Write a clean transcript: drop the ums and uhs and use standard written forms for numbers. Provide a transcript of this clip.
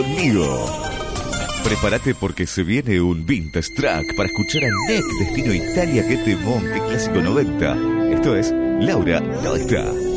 Conmigo. Prepárate porque se viene un vintage track para escuchar a Neck, Destino Italia, qué temón, qué clásico 90. Esto es Laura no está.